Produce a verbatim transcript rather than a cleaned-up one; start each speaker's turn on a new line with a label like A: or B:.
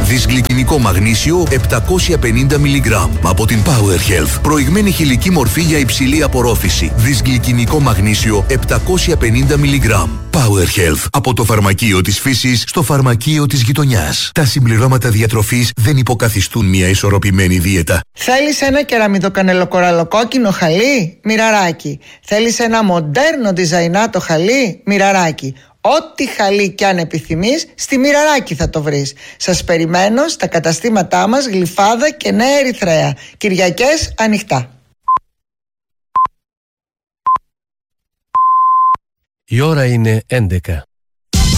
A: Δυσγλυκινικό μαγνήσιο επτακόσια πενήντα μιλιγκράμμ από την Power Health. Προηγμένη χηλική μορφή για υψηλή απορρόφηση. Δυσγλυκινικό μαγνήσιο επτακόσια πενήντα μιλιγκράμμ. Power Health. Από το φαρμακείο της φύσης στο φαρμακείο της γειτονιάς. Τα συμπληρώματα διατροφής δεν υποκαθιστούν μια ισορροπημένη δίαιτα.
B: Θέλεις ένα κεραμιδοκανελοκοραλοκόκκινο χαλί? Μοιραράκι. Θέλεις ένα μοντέρνο διζαϊνάτο χαλί? Μοιραράκι. Ό,τι χαλί κι αν επιθυμείς, στη Μοιραράκι θα το βρεις. Σας περιμένω στα καταστήματά μας Γλυφάδα και Νέα Ερυθρέα. Κυριακές ανοιχτά.
C: Η ώρα είναι έντεκα.